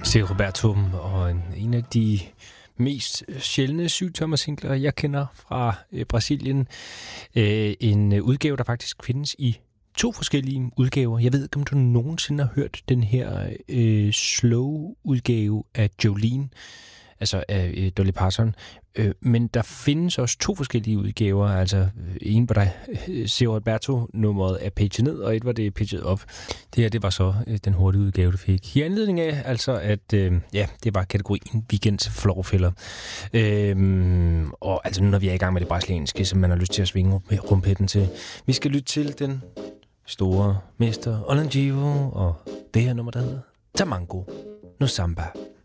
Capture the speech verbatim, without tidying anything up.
Se Roberto, og en, en af de mest sjældne syvtommersingler, jeg kender fra øh, Brasilien. Øh, en udgave, der faktisk findes i to forskellige udgaver. Jeg ved ikke, om du nogensinde har hørt den her øh, slow-udgave af Jolene, altså af øh, Dolly Parton. Øh, men der findes også to forskellige udgaver, altså en, hvor der øh, ser Roberto-nummeret er pitchet ned, og et, hvor det er pitchet op. Det her, det var så øh, den hurtige udgave, du fik. I anledning af, altså, at øh, ja, det var kategorien Weekend Florfiller. Øh, og altså nu, når vi er i gang med det brasilianske, som man har lyst til at svinge rumpetten til. Vi skal lytte til den store mester Olan Giro, og det her nummer, der hedder Tamango no Samba.